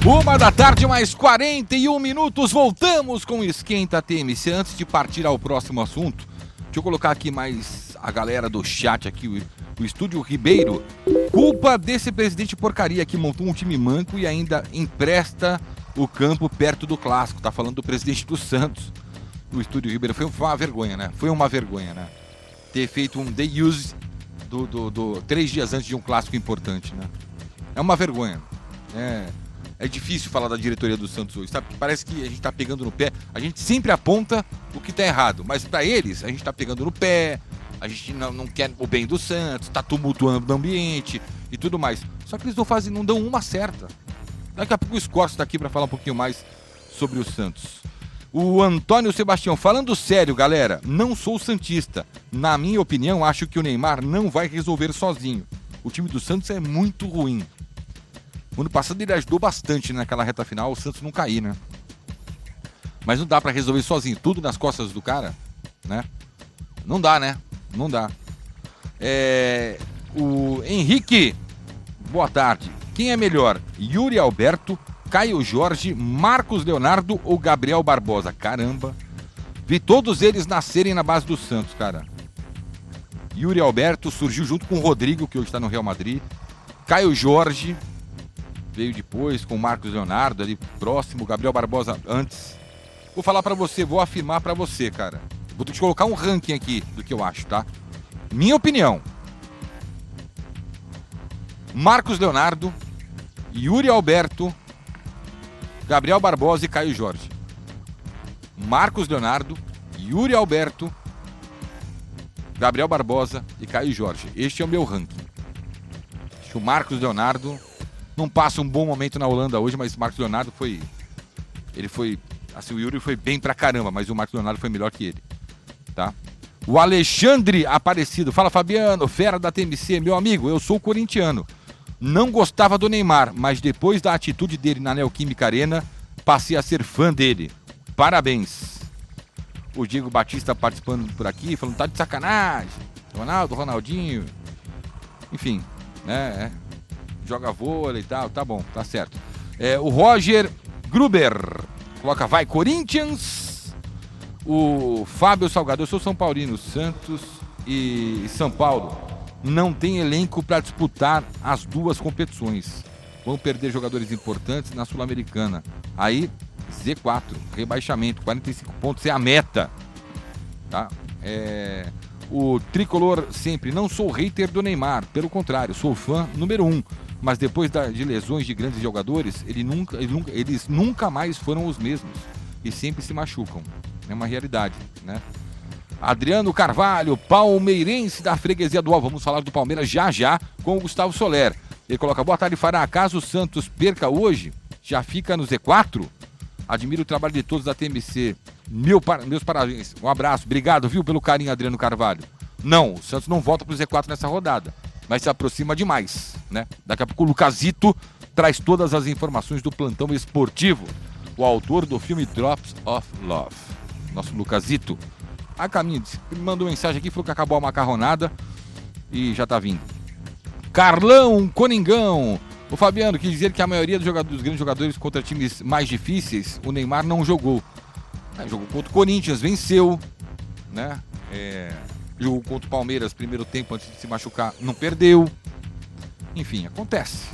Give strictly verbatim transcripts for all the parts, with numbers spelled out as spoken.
Uma da tarde, mais quarenta e um minutos, voltamos com o Esquenta T M C. Antes de partir ao próximo assunto, deixa eu colocar aqui mais a galera do chat aqui, o, o Estúdio Ribeiro. Culpa desse presidente porcaria que montou um time manco e ainda empresta o campo perto do clássico. Tá falando do presidente do Santos. O Estúdio Ribeiro foi uma vergonha, né? Foi uma vergonha, né? Ter feito um day use do, do, do, três dias antes de um clássico importante, né? É uma vergonha. É... É difícil falar da diretoria do Santos hoje, sabe? Porque parece que a gente tá pegando no pé. A gente sempre aponta o que tá errado, mas para eles, a gente tá pegando no pé, a gente não, não quer o bem do Santos, tá tumultuando o ambiente e tudo mais. Só que eles não fazem, não dão uma certa. Daqui a pouco o Scorcio tá aqui para falar um pouquinho mais sobre o Santos. O Antônio Sebastião, falando sério, galera, não sou santista. Na minha opinião, acho que o Neymar não vai resolver sozinho. O time do Santos é muito ruim. Ano passado ele ajudou bastante naquela reta final, o Santos não cair, né? Mas não dá pra resolver sozinho, tudo nas costas do cara, né? Não dá, né? Não dá. É... O Henrique, boa tarde. Quem é melhor? Yuri Alberto, Caio Jorge, Marcos Leonardo ou Gabriel Barbosa? Caramba. Vi todos eles nascerem na base do Santos, cara. Yuri Alberto surgiu junto com o Rodrigo, que hoje tá no Real Madrid. Caio Jorge veio depois com o Marcos Leonardo ali próximo, Gabriel Barbosa antes. Vou falar pra você, vou afirmar pra você, cara. Vou te colocar um ranking aqui do que eu acho, tá? Minha opinião. Marcos Leonardo, Yuri Alberto, Gabriel Barbosa e Caio Jorge. Marcos Leonardo, Yuri Alberto, Gabriel Barbosa e Caio Jorge. Este é o meu ranking. Acho que o Marcos Leonardo não passa um bom momento na Holanda hoje, mas o Marcos Leonardo foi... Ele foi... Assim, o Yuri foi bem pra caramba, mas o Marcos Leonardo foi melhor que ele, tá? O Alexandre Aparecido. Fala, Fabiano, fera da T M C. Meu amigo, eu sou corintiano. Não gostava do Neymar, mas depois da atitude dele na Neoquímica Arena, passei a ser fã dele. Parabéns. O Diego Batista participando por aqui, falando, tá de sacanagem. Ronaldo, Ronaldinho. Enfim, né? É. Joga vôlei e tal, tá bom, tá certo. É, o Roger Gruber coloca, vai Corinthians. O Fábio Salgado, eu sou São Paulino, Santos e São Paulo não tem elenco para disputar as duas competições. Vão perder jogadores importantes na Sul-Americana. Aí, Z quatro, rebaixamento, quarenta e cinco pontos é a meta. Tá? É... O Tricolor sempre, não sou hater do Neymar, pelo contrário, sou fã número um. Mas depois da, de lesões de grandes jogadores, ele nunca, ele nunca, eles nunca mais foram os mesmos. E sempre se machucam. É uma realidade, né? Adriano Carvalho, palmeirense da freguesia do Alvo. Vamos falar do Palmeiras já já com o Gustavo Soler. Ele coloca, boa tarde, Fará. Caso o Santos perca hoje, já fica no Z quatro? Admiro o trabalho de todos da T M C. Meu, meus parabéns. Um abraço. Obrigado, viu, pelo carinho, Adriano Carvalho. Não, o Santos não volta pro Z quatro nessa rodada. Mas se aproxima demais, né? Daqui a pouco o Lucasito traz todas as informações do plantão esportivo. O autor do filme Drops of Love. Nosso Lucasito. A caminho, me mandou mensagem aqui, falou que acabou a macarronada e já tá vindo. Carlão Coningão. O Fabiano quis dizer que a maioria dos, jogadores, dos grandes jogadores contra times mais difíceis, o Neymar não jogou. É, jogou contra o Corinthians, venceu, né? É... Jogou contra o Palmeiras, primeiro tempo antes de se machucar, não perdeu. Enfim, acontece.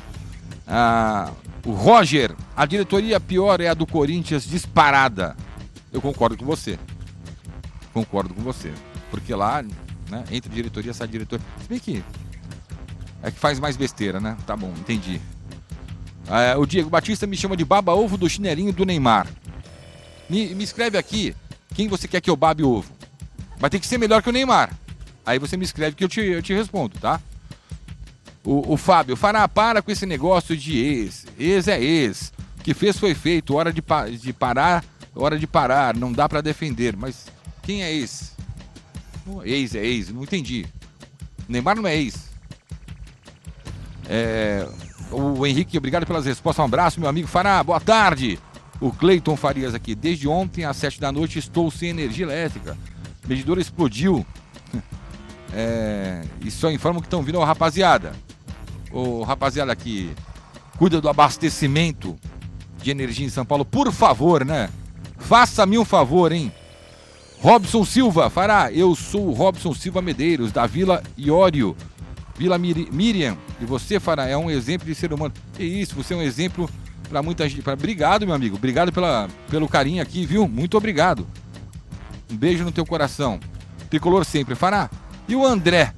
Ah, o Roger, a diretoria pior é a do Corinthians disparada. Eu concordo com você. Concordo com você. Porque lá, né, entre diretoria, sai diretoria. Se bem que é que faz mais besteira, né? Tá bom, entendi. Ah, o Diego Batista me chama de baba-ovo do chinelinho do Neymar. Me, me escreve aqui quem você quer que eu babe o ovo. Vai ter que ser melhor que o Neymar. Aí você me escreve que eu te, eu te respondo, tá? O, o Fábio, Fará, para com esse negócio de ex. Ex é ex. O que fez foi feito. Hora de, pa, de parar, hora de parar. Não dá pra defender. Mas quem é ex? Ex é ex, não entendi. Neymar não é ex. É, o Henrique, obrigado pelas respostas. Um abraço, meu amigo Fará. Boa tarde. O Cleiton Farias aqui. Desde ontem, às sete da noite, estou sem energia elétrica. Medidor explodiu. É, e só informam que estão vindo, ó, rapaziada. Ô, rapaziada aqui. cuida do abastecimento de energia em São Paulo, por favor, né? Faça-me um favor, hein? Robson Silva, Fará, eu sou o Robson Silva Medeiros, da Vila Iório, Vila Mir- Miriam, e você, Fará, é um exemplo de ser humano. Que isso, você é um exemplo para muita gente. Pra... Obrigado, meu amigo, obrigado pela, pelo carinho aqui, viu? Muito obrigado. Um beijo no teu coração. Tricolor sempre. Fará, e o André?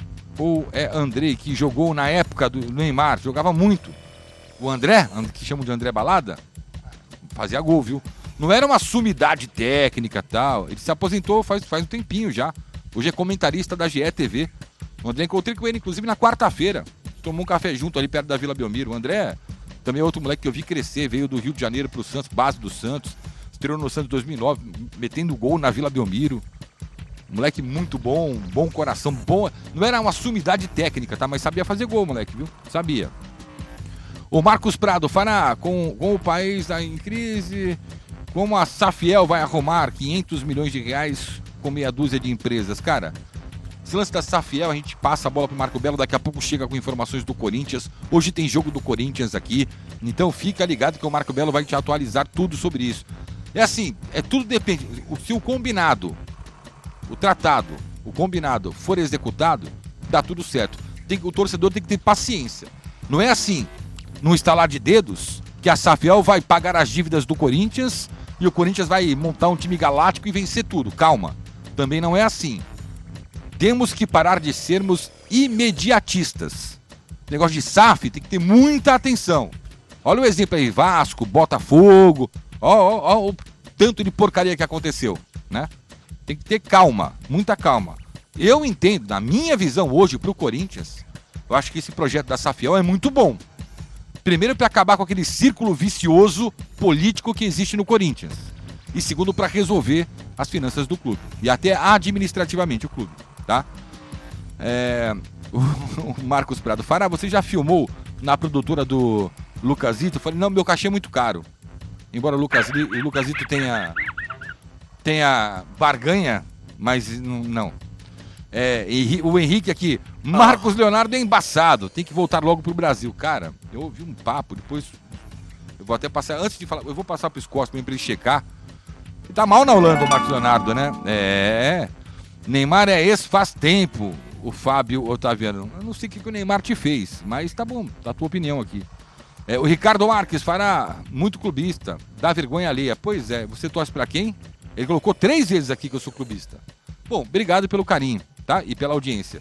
Ou é Andrei, que jogou na época do Neymar, jogava muito. O André, que chamam de André Balada, fazia gol, viu? Não era uma sumidade técnica e tal. Ele se aposentou faz, faz um tempinho já. Hoje é comentarista da G E T V. O André, encontrei com ele, inclusive, na quarta-feira. Tomou um café junto ali perto da Vila Belmiro. O André também é outro moleque que eu vi crescer. Veio do Rio de Janeiro pro Santos, base do Santos. Estreou no Santos em dois mil e nove, metendo gol na Vila Belmiro. Moleque muito bom, bom coração, bom. Não era uma sumidade técnica, tá? Mas sabia fazer gol, moleque, viu? Sabia. O Marcos Prado, Fará, com, com o país em crise, como a Safiel vai arrumar quinhentos milhões de reais com meia dúzia de empresas? Cara, esse lance da Safiel, a gente passa a bola pro Marco Belo, daqui a pouco chega com informações do Corinthians. Hoje tem jogo do Corinthians aqui, então fica ligado que o Marco Belo vai te atualizar tudo sobre isso. É assim, é tudo depende, se o combinado, o tratado, o combinado for executado, dá tudo certo. Tem, o torcedor tem que ter paciência. Não é assim, num estalar de dedos, que a Safiel vai pagar as dívidas do Corinthians e o Corinthians vai montar um time galáctico e vencer tudo. Calma, também não é assim. Temos que parar de sermos imediatistas. Negócio de S A F tem que ter muita atenção. Olha o exemplo aí, Vasco, Botafogo, ó, ó, ó o tanto de porcaria que aconteceu, né? Tem que ter calma, muita calma. Eu entendo, na minha visão hoje pro Corinthians, eu acho que esse projeto da Safiel é muito bom. Primeiro, para acabar com aquele círculo vicioso político que existe no Corinthians. E segundo, para resolver as finanças do clube. E até administrativamente o clube, tá? É... O Marcos Prado, Fará, você já filmou na produtora do Lucasito? Eu falei, não, meu cachê é muito caro. Embora o Lucasito, o Lucasito tenha, tenha barganha, mas não. É, o Henrique aqui, Marcos ah. Leonardo é embaçado, tem que voltar logo pro Brasil. Cara, eu ouvi um papo, depois eu vou até passar, antes de falar, eu vou passar pro Scott pra ele checar. Ele tá mal na Holanda o Marcos Leonardo, né? É, Neymar é esse faz tempo, o Fábio Otaviano. Eu não sei o que, que o Neymar te fez, mas tá bom, tá a tua opinião aqui. É, o Ricardo Marques, Fará, muito clubista, dá vergonha alheia. Pois é, você torce pra quem? Ele colocou três vezes aqui que eu sou clubista. Bom, obrigado pelo carinho, tá? E pela audiência.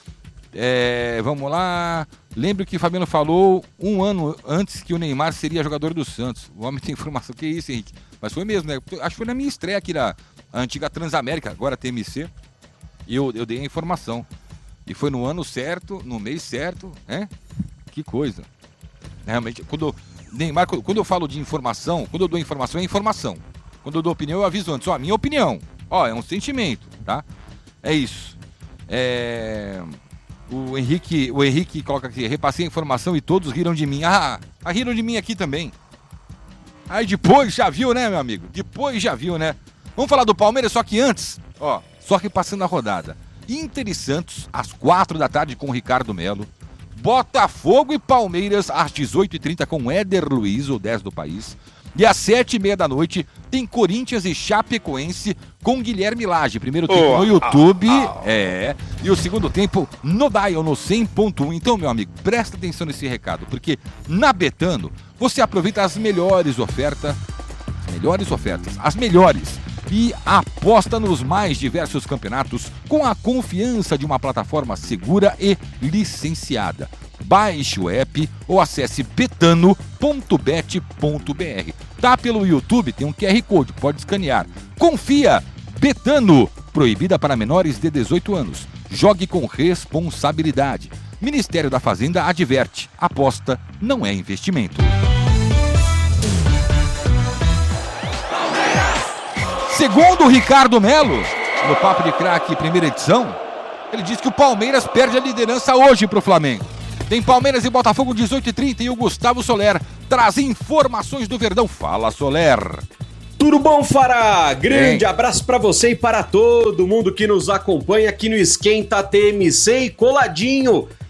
É, vamos lá. Lembro que o Fabiano falou um ano antes que o Neymar seria jogador do Santos. O homem tem informação. Que isso, Henrique? Mas foi mesmo, né? Acho que foi na minha estreia aqui na antiga Transamérica, agora T M C. E eu, eu dei a informação. E foi no ano certo, no mês certo, né? Que coisa. Realmente, quando eu, Neymar, quando eu falo de informação, quando eu dou informação, é informação. Quando eu dou opinião, eu aviso antes. Ó, minha opinião. Ó, é um sentimento, tá? É isso. É... O Henrique, o Henrique coloca aqui, repassei a informação e todos riram de mim. Ah, ah, riram de mim aqui também. Aí depois já viu, né, meu amigo? Depois já viu, né? Vamos falar do Palmeiras, só que antes, ó, só repassando a rodada. Inter e Santos, às quatro da tarde com o Ricardo Melo. Botafogo e Palmeiras, às dezoito e trinta com o Éder Luiz, o dez do país. E às sete e meia da noite tem Corinthians e Chapecoense com Guilherme Lage. Primeiro tempo oh, no YouTube, oh, oh. é, e o segundo tempo no Dial, no cem ponto um. Então, meu amigo, presta atenção nesse recado, porque na Betano você aproveita as melhores ofertas, as melhores ofertas, as melhores, e aposta nos mais diversos campeonatos com a confiança de uma plataforma segura e licenciada. Baixe o app ou acesse betano ponto bet ponto br. Tá pelo YouTube, tem um Q R Code, pode escanear. Confia! Betano, proibida para menores de dezoito anos. Jogue com responsabilidade. Ministério da Fazenda adverte, aposta não é investimento. Segundo o Ricardo Melo, no Papo de Craque, primeira edição, ele diz que o Palmeiras perde a liderança hoje para o Flamengo. Tem Palmeiras e Botafogo dezoito e trinta e o Gustavo Soler traz informações do Verdão. Fala, Soler. Tudo bom, Fará? Grande Bem. abraço para você e para todo mundo que nos acompanha aqui no Esquenta T M C e coladinho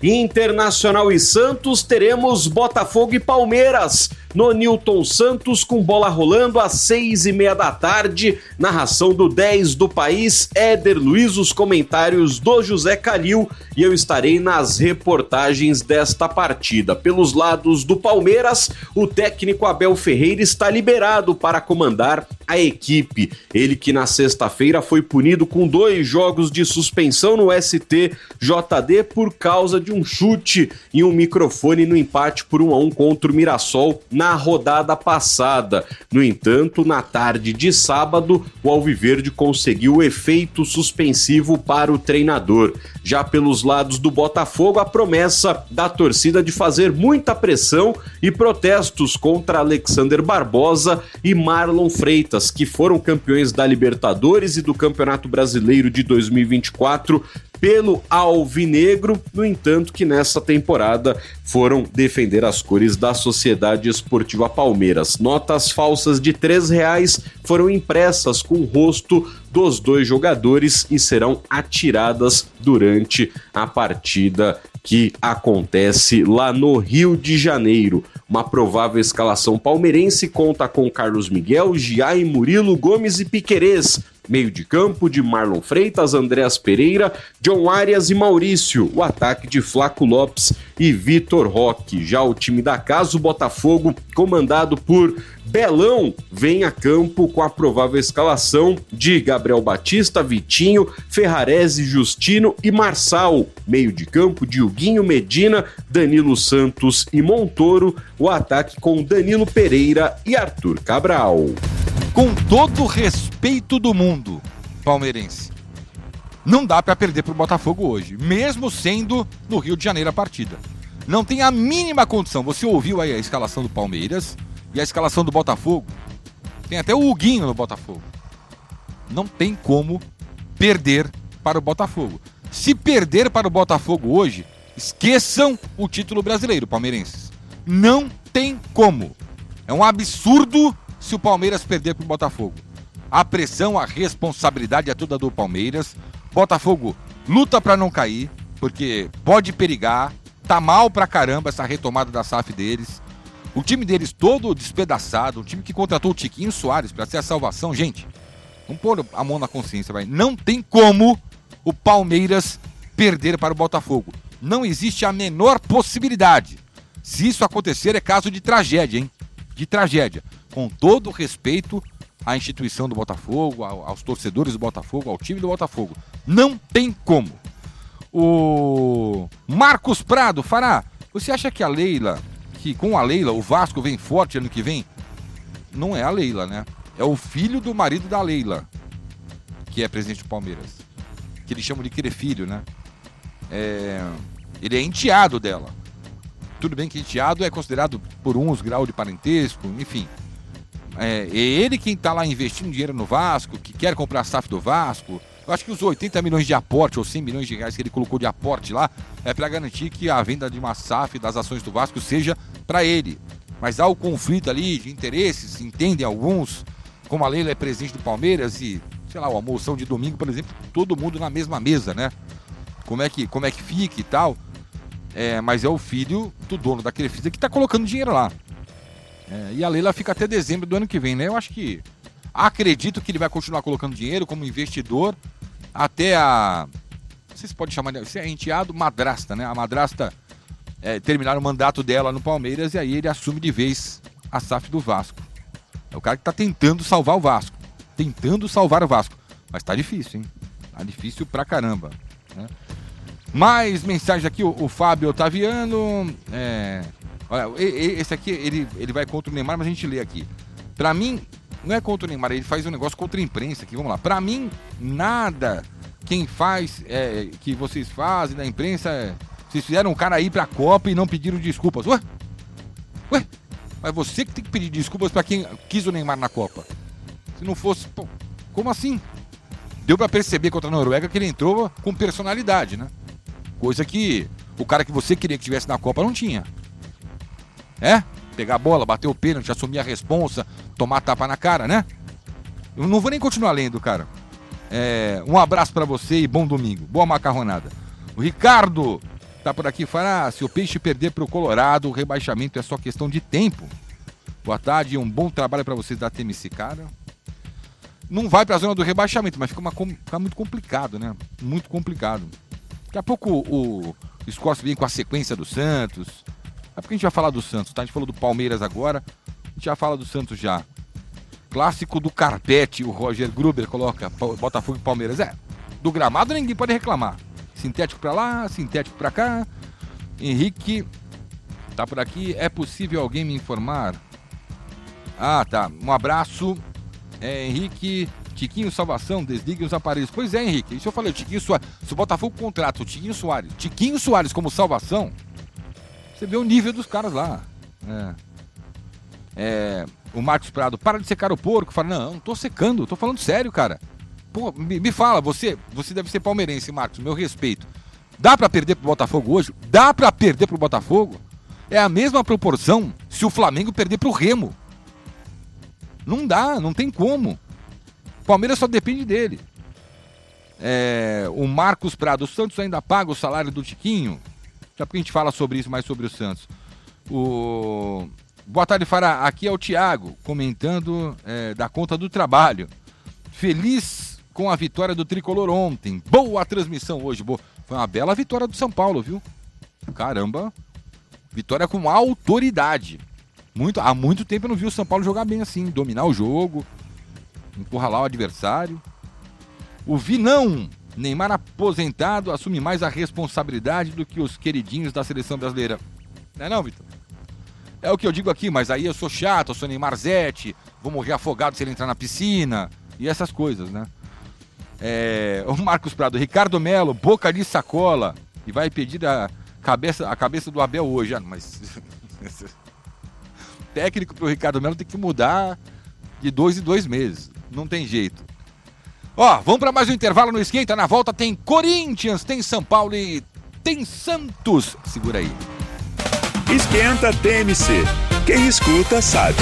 Internacional e Santos, teremos Botafogo e Palmeiras no Newton Santos, com bola rolando às seis e meia da tarde. Narração do dez do País, Éder Luiz, os comentários do José Calil, e eu estarei nas reportagens desta partida. Pelos lados do Palmeiras, o técnico Abel Ferreira está liberado para comandar a equipe. Ele que na sexta-feira foi punido com dois jogos de suspensão no S T J D por causa de um chute e um microfone no empate por um a um contra o Mirassol na rodada passada. No entanto, na tarde de sábado, o Alviverde conseguiu o efeito suspensivo para o treinador. Já pelos lados do Botafogo, a promessa da torcida de fazer muita pressão e protestos contra Alexander Barbosa e Marlon Freitas, que foram campeões da Libertadores e do Campeonato Brasileiro de dois mil e vinte e quatro pelo Alvinegro, no entanto que nessa temporada foram defender as cores da Sociedade Esportiva Palmeiras. Notas falsas de três reais foram impressas com o rosto dos dois jogadores e serão atiradas durante a partida que acontece lá no Rio de Janeiro. Uma provável escalação palmeirense conta com Carlos Miguel, Giai, Murilo, Gomes e Piquerez. Meio de campo de Marlon Freitas, Andréas Pereira, John Arias e Maurício. O ataque de Flaco Lopes e Vitor Roque. Já o time da casa, o Botafogo, comandado por Belão, vem a campo com a provável escalação de Gabriel Batista, Vitinho, Ferrarese, Justino e Marçal. Meio de campo de Huguinho, Medina, Danilo Santos e Montoro. O ataque com Danilo Pereira e Arthur Cabral. Com todo o respeito do mundo palmeirense, não dá para perder pro Botafogo hoje, mesmo sendo no Rio de Janeiro a partida. Não tem a mínima condição. Você ouviu aí a escalação do Palmeiras e a escalação do Botafogo? Tem até o Huguinho no Botafogo. Não tem como perder para o Botafogo. Se perder para o Botafogo hoje, esqueçam o título brasileiro, palmeirenses. Não tem como. É um absurdo se o Palmeiras perder para o Botafogo. A pressão, a responsabilidade é toda do Palmeiras. Botafogo luta para não cair, porque pode perigar. Tá mal pra caramba essa retomada da S A F deles. O time deles todo despedaçado. O time que contratou o Tiquinho Soares para ser a salvação. Gente, vamos pôr a mão na consciência, vai. Não tem como o Palmeiras perder para o Botafogo. Não existe a menor possibilidade. Se isso acontecer, é caso de tragédia, hein? De tragédia. Com todo o respeito à instituição do Botafogo, aos torcedores do Botafogo, ao time do Botafogo. Não tem como. O Marcos Prado, Fará, você acha que a Leila, que com a Leila o Vasco vem forte ano que vem? Não é a Leila, né? É o filho do marido da Leila, que é presidente do Palmeiras. Que eles chamam de querer filho, né? É... Ele é enteado dela. Tudo bem que enteado é considerado por uns grau de parentesco, enfim. É, é ele quem está lá investindo dinheiro no Vasco, que quer comprar a S A F do Vasco. Eu acho que os oitenta milhões de aporte, ou cem milhões de reais que ele colocou de aporte lá, é para garantir que a venda de uma S A F das ações do Vasco seja para ele. Mas há o conflito ali de interesses, entendem alguns, como a Leila é presidente do Palmeiras e, sei lá, a almoção de domingo, por exemplo, todo mundo na mesma mesa, né? Como é que, como é que fica e tal. É, mas é o filho do dono da Crefisa que está colocando dinheiro lá. É, e a Leila fica até dezembro do ano que vem, né? Eu acho que... Acredito que ele vai continuar colocando dinheiro como investidor até a... Não sei se pode chamar de... Se é enteado, madrasta, né? A madrasta é, terminar o mandato dela no Palmeiras e aí ele assume de vez a S A F do Vasco. É o cara que está tentando salvar o Vasco. Tentando salvar o Vasco. Mas tá difícil, hein? Tá difícil pra caramba, né? Mais mensagem aqui, o, o Fábio Otaviano. É... Olha, esse aqui, ele, ele vai contra o Neymar, mas a gente lê aqui. Pra mim, não é contra o Neymar, ele faz um negócio contra a imprensa aqui, vamos lá. Pra mim, nada quem faz, é, que vocês fazem da imprensa, é, vocês fizeram um cara ir pra Copa e não pediram desculpas. Ué? Ué? Mas você que tem que pedir desculpas pra quem quis o Neymar na Copa. Se não fosse, pô, como assim? Deu pra perceber contra a Noruega que ele entrou com personalidade, né? Coisa que o cara que você queria que tivesse na Copa não tinha. É? Pegar a bola, bater o pênalti, assumir a responsa, tomar tapa na cara, né? Eu não vou nem continuar lendo, cara. É, um abraço pra você e bom domingo. Boa macarronada. O Ricardo Tá por aqui, fala, ah, se o Peixe perder pro Colorado, o rebaixamento é só questão de tempo. Boa tarde, um bom trabalho para vocês da T M C, cara. Não vai pra zona do rebaixamento, mas fica, uma, fica muito complicado, né? Muito complicado. Daqui a pouco o, o Scorce vem com a sequência do Santos. É porque a gente vai falar do Santos, tá? A gente falou do Palmeiras agora, a gente já fala do Santos já. Clássico do carpete, o Roger Gruber coloca Botafogo e Palmeiras. É, do gramado ninguém pode reclamar. Sintético pra lá, sintético pra cá. Henrique tá por aqui. É possível alguém me informar? Ah, tá. Um abraço. É, Henrique, Tiquinho Salvação, desligue os aparelhos. Pois é, Henrique, isso eu falei, o Tiquinho Soares. Se o Botafogo contrata o Tiquinho Soares, Tiquinho Soares como salvação, você vê o nível dos caras lá. É. É, o Marcos Prado, para de secar o porco. Fala, não, não tô secando, tô falando sério, cara. Pô, me, me fala, você, você deve ser palmeirense, Marcos, meu respeito. Dá pra perder pro Botafogo hoje? Dá pra perder pro Botafogo? É a mesma proporção se o Flamengo perder pro Remo. Não dá, não tem como. Palmeiras só depende dele. É, o Marcos Prado, o Santos ainda paga o salário do Tiquinho? Já porque a gente fala sobre isso, mais sobre o Santos. O... Boa tarde, Fará. Aqui é o Thiago, comentando é, da conta do trabalho. Feliz com a vitória do Tricolor ontem. Boa transmissão hoje. Boa. Foi uma bela vitória do São Paulo, viu? Caramba. Vitória com autoridade. Muito, há muito tempo eu não vi o São Paulo jogar bem assim, dominar o jogo, encurralar o adversário. O Vinão, Neymar aposentado, assume mais a responsabilidade do que os queridinhos da seleção brasileira. Não é não, Vitor? É o que eu digo aqui, mas aí eu sou chato, eu sou Neymar Zete, vou morrer afogado se ele entrar na piscina, e essas coisas, né? É, o Marcos Prado, Ricardo Melo, boca de sacola, e vai pedir a cabeça, a cabeça do Abel hoje. Ah, mas... técnico pro Ricardo Melo tem que mudar de dois em dois meses. Não tem jeito. Ó, vamos para mais um intervalo no Esquenta. Na volta tem Corinthians, tem São Paulo e tem Santos. Segura aí. Esquenta T M C. Quem escuta sabe.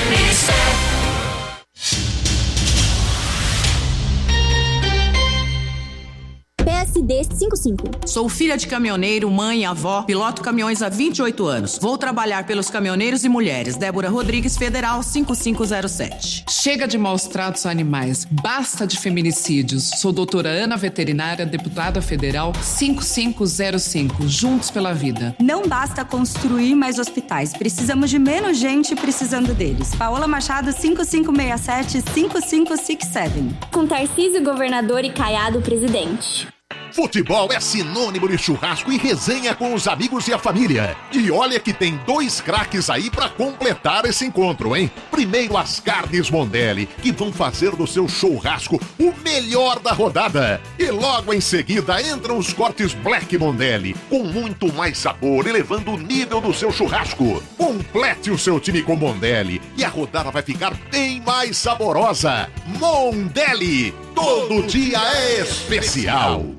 P S D cinquenta e cinco. Sou filha de caminhoneiro, mãe, avó, piloto caminhões há vinte e oito anos. Vou trabalhar pelos caminhoneiros e mulheres. Débora Rodrigues, Federal cinco cinco zero sete. Chega de maus tratos a animais. Basta de feminicídios. Sou doutora Ana Veterinária, deputada federal cinco cinco zero cinco. Juntos pela vida. Não basta construir mais hospitais. Precisamos de menos gente precisando deles. Paola Machado, cinco cinco seis sete cinco cinco seis sete. Com Tarcísio, governador, e Caiado, presidente. Futebol é sinônimo de churrasco e resenha com os amigos e a família. E olha que tem dois craques aí pra completar esse encontro, hein? Primeiro as carnes Mondelli, que vão fazer do seu churrasco o melhor da rodada. E logo em seguida entram os cortes Black Mondelli, com muito mais sabor, elevando o nível do seu churrasco. Complete o seu time com Mondelli e a rodada vai ficar bem mais saborosa. Mondelli, todo dia é especial.